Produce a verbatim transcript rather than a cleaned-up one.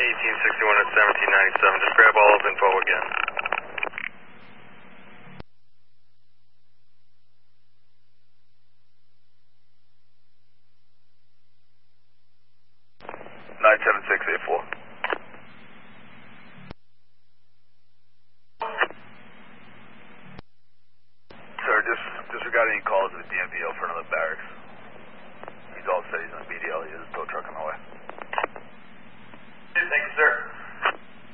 eighteen sixty-one at seventeen ninety-seven. Just grab all of info again. nine seven six eight four. Sir, just disregard any calls to the D M V O for another barracks. He's all set, he's on B D L, he has a tow truck on the way. Thank you, sir.